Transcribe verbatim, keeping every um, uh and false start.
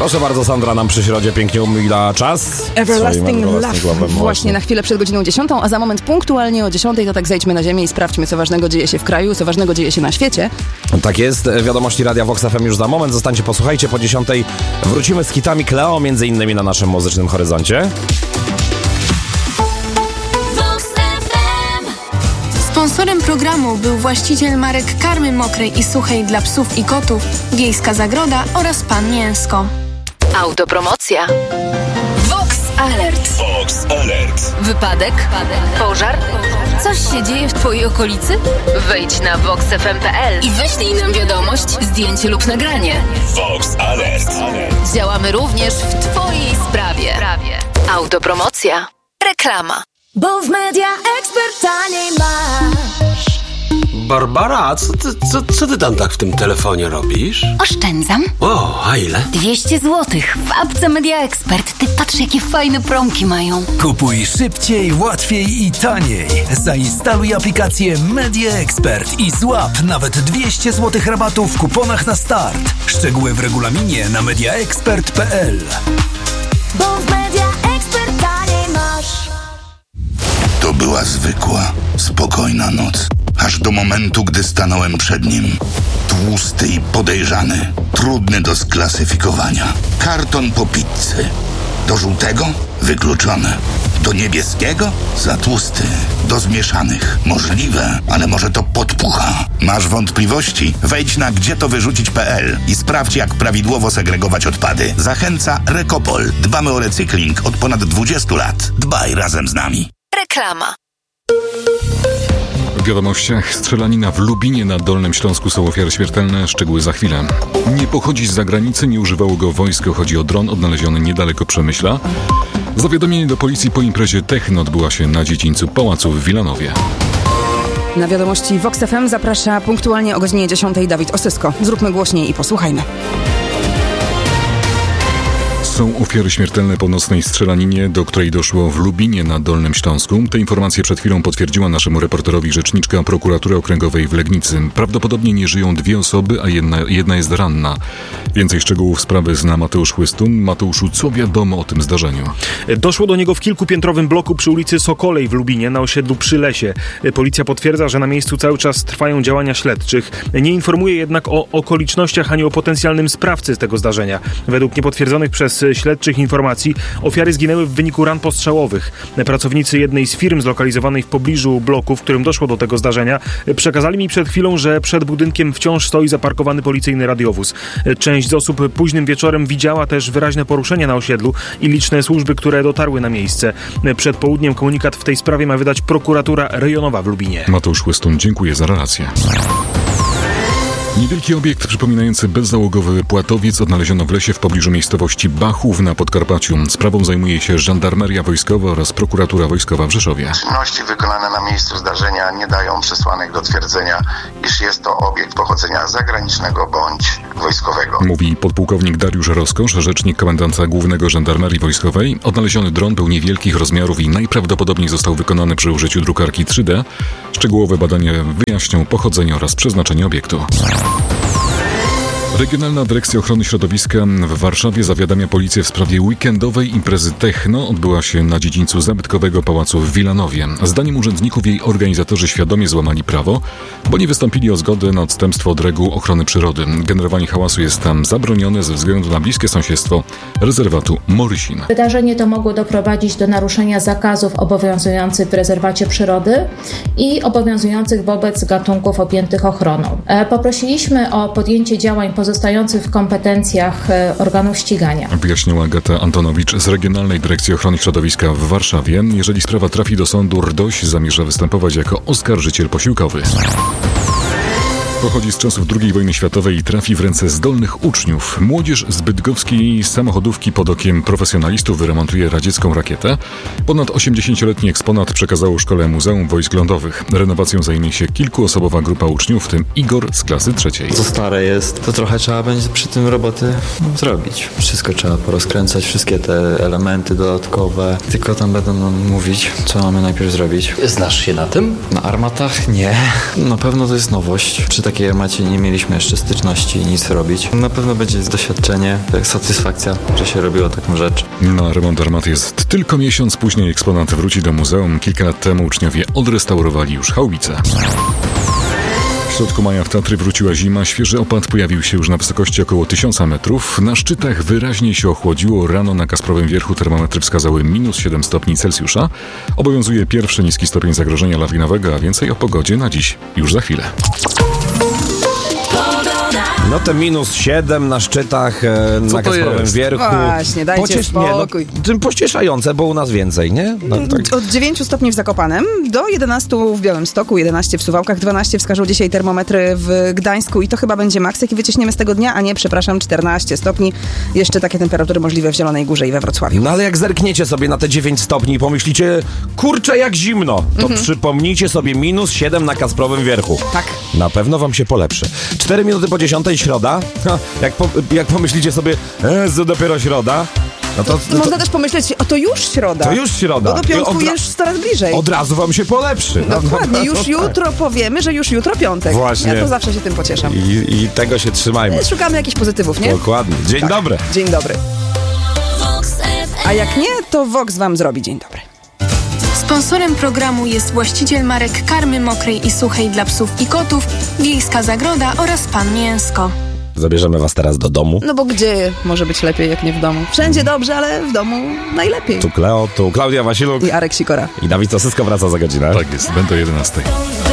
Proszę bardzo, Sandra nam przy środzie pięknie umila czas. Everlasting Love właśnie na chwilę przed godziną dziesiątą, a za moment punktualnie o dziesiątej to tak zejdźmy na ziemię i sprawdźmy, co ważnego dzieje się w kraju, co ważnego dzieje się na świecie. Tak jest, wiadomości Radia Vox F M już za moment, zostańcie, posłuchajcie, po dziesiątej wrócimy z hitami Cleo, między innymi na naszym muzycznym horyzoncie. Sponsorem programu był właściciel marek karmy mokrej i suchej dla psów i kotów, Wiejska Zagroda oraz Pan Mięsko. Autopromocja. Vox Alert. Vox Alert. Wypadek? Pożar? Coś się dzieje w twojej okolicy? Wejdź na vox f m kropka p l i wyślij nam wiadomość, zdjęcie lub nagranie. Vox Alert. Działamy również w twojej sprawie. Autopromocja. Reklama. Bo w Media Expert taniej masz. Barbara, co ty, co, co ty tam tak w tym telefonie robisz? Oszczędzam. O, a ile? dwieście złotych w apce Media Expert. Ty patrz, jakie fajne promki mają. Kupuj szybciej, łatwiej i taniej. Zainstaluj aplikację Media Expert i złap nawet dwieście złotych rabatu w kuponach na start. Szczegóły w regulaminie na media expert kropka p l. Bo w Media Expert taniej masz. To była zwykła, spokojna noc. Aż do momentu, gdy stanąłem przed nim. Tłusty i podejrzany, trudny do sklasyfikowania. Karton po pizzy. Do żółtego? Wykluczone. Do niebieskiego? Za tłusty. Do zmieszanych? Możliwe, ale może to podpucha. Masz wątpliwości? Wejdź na gdzie to wyrzucić kropka p l i sprawdź, jak prawidłowo segregować odpady. Zachęca Rekopol. Dbamy o recykling od ponad dwudziestu lat. Dbaj razem z nami. Reklama. W wiadomościach: strzelanina w Lubinie na Dolnym Śląsku, są ofiary śmiertelne, szczegóły za chwilę. Nie pochodzi z zagranicy, nie używało go wojsko, chodzi o dron odnaleziony niedaleko Przemyśla. Zawiadomienie do policji po imprezie techno odbyła się na dziedzińcu pałacu w Wilanowie. Na wiadomości Vox F M zaprasza punktualnie o godzinie dziesiątej Dawid Osysko. Zróbmy głośniej i posłuchajmy. Są ofiary śmiertelne po nocnej strzelaninie, do której doszło w Lubinie na Dolnym Śląsku. Te informacje przed chwilą potwierdziła naszemu reporterowi rzeczniczka prokuratury okręgowej w Legnicy. Prawdopodobnie nie żyją dwie osoby, a jedna, jedna jest ranna. Więcej szczegółów sprawy zna Mateusz Chłystun. Mateuszu, co wiadomo o tym zdarzeniu? Doszło do niego w kilkupiętrowym bloku przy ulicy Sokolej w Lubinie na osiedlu Przy Lesie. Policja potwierdza, że na miejscu cały czas trwają działania śledczych. Nie informuje jednak o okolicznościach ani o potencjalnym sprawcy tego zdarzenia. Według niepotwierdzonych przez śledczych informacji ofiary zginęły w wyniku ran postrzałowych. Pracownicy jednej z firm zlokalizowanej w pobliżu bloku, w którym doszło do tego zdarzenia, przekazali mi przed chwilą, że przed budynkiem wciąż stoi zaparkowany policyjny radiowóz. Część z osób późnym wieczorem widziała też wyraźne poruszenie na osiedlu i liczne służby, które dotarły na miejsce. Przed południem komunikat w tej sprawie ma wydać prokuratura rejonowa w Lubinie. Mateusz Chłystun, dziękuję za relację. Niewielki obiekt przypominający bezzałogowy płatowiec odnaleziono w lesie w pobliżu miejscowości Bachów na Podkarpaciu. Sprawą zajmuje się Żandarmeria Wojskowa oraz Prokuratura Wojskowa w Rzeszowie. Czynności wykonane na miejscu zdarzenia nie dają przesłanek do twierdzenia, iż jest to obiekt pochodzenia zagranicznego bądź wojskowego. Mówi podpułkownik Dariusz Roskosz, rzecznik komendanta głównego Żandarmerii Wojskowej. Odnaleziony dron był niewielkich rozmiarów i najprawdopodobniej został wykonany przy użyciu drukarki trzy D. Szczegółowe badania wyjaśnią pochodzenie oraz przeznaczenie obiektu. Regionalna Dyrekcja Ochrony Środowiska w Warszawie zawiadamia policję w sprawie weekendowej imprezy techno. Odbyła się na dziedzińcu zabytkowego pałacu w Wilanowie. Zdaniem urzędników jej organizatorzy świadomie złamali prawo, bo nie wystąpili o zgodę na odstępstwo od reguł ochrony przyrody. Generowanie hałasu jest tam zabronione ze względu na bliskie sąsiedztwo rezerwatu Morysin. Wydarzenie to mogło doprowadzić do naruszenia zakazów obowiązujących w rezerwacie przyrody i obowiązujących wobec gatunków objętych ochroną. Poprosiliśmy o podjęcie działań pozostających w kompetencjach organów ścigania. Wyjaśniła Agata Antonowicz z Regionalnej Dyrekcji Ochrony Środowiska w Warszawie. Jeżeli sprawa trafi do sądu, R D O Ś zamierza występować jako oskarżyciel posiłkowy. Pochodzi z czasów drugiej wojny światowej i trafi w ręce zdolnych uczniów. Młodzież z bydgoskiej samochodówki pod okiem profesjonalistów wyremontuje radziecką rakietę. Ponad osiemdziesięcioletni eksponat przekazało szkole Muzeum Wojsk Lądowych. Renowacją zajmie się kilkuosobowa grupa uczniów, w tym Igor z klasy trzeciej. Co stare jest, to trochę trzeba będzie przy tym roboty zrobić. Wszystko trzeba porozkręcać, wszystkie te elementy dodatkowe. Tylko tam będą nam mówić, co mamy najpierw zrobić. Znasz się na tym? Na armatach? Nie. Na pewno to jest nowość. Przy takiej armacie nie mieliśmy jeszcze styczności nic robić. Na pewno będzie doświadczenie, satysfakcja, że się robiło taką rzecz. Na remont armaty jest tylko miesiąc, później eksponat wróci do muzeum. Kilka lat temu uczniowie odrestaurowali już haubice. W środku maja w Tatry wróciła zima, świeży opad pojawił się już na wysokości około tysiąca metrów. Na szczytach wyraźnie się ochłodziło, rano na Kasprowym Wierchu termometry wskazały minus siedem stopni Celsjusza. Obowiązuje pierwszy niski stopień zagrożenia lawinowego, a więcej o pogodzie na dziś już za chwilę. No te minus siedem na szczytach e, na Kasprowym Wierchu. Właśnie, dajcie Pociesz... spokój. Nie, no, tym pościeszające, bo u nas więcej, nie? No, tak. Od dziewięciu stopni w Zakopanem do jedenastu w Białymstoku, jedenaście w Suwałkach, dwanaście wskażą dzisiaj termometry w Gdańsku i to chyba będzie maks, jaki wyciśniemy z tego dnia, a nie, przepraszam, czternaście stopni. Jeszcze takie temperatury możliwe w Zielonej Górze i we Wrocławiu. No ale jak zerkniecie sobie na te dziewięć stopni i pomyślicie, kurczę jak zimno, to Mhm. przypomnijcie sobie minus siedem na Kasprowym Wierchu. Tak. Na pewno wam się polepszy. cztery minuty po dziesiątej, środa. Ha, jak, po, jak pomyślicie sobie, Jezu, dopiero środa, no to, To można też pomyśleć, o to już środa. To już środa. Bo do piątku Od ra- już coraz bliżej. od razu wam się polepszy. No, Dokładnie, no, już no, jutro powiemy, że już jutro piątek. Właśnie. Ja to zawsze się tym pocieszam. I, I tego się trzymajmy. Szukamy jakichś pozytywów, nie? Dokładnie. Dzień Tak. dobry. Dzień dobry. A jak nie, to Vox wam zrobi dzień dobry. Sponsorem programu jest właściciel marek karmy mokrej i suchej dla psów i kotów, Wiejska Zagroda oraz Pan Mięsko. Zabierzemy was teraz do domu. No bo gdzie może być lepiej, jak nie w domu? Wszędzie dobrze, ale w domu najlepiej. Tu Kleo, tu Klaudia Wasiluk I Arek Sikora. i Dawid Sosysko wraca za godzinę. Tak jest, będę o jedenastej.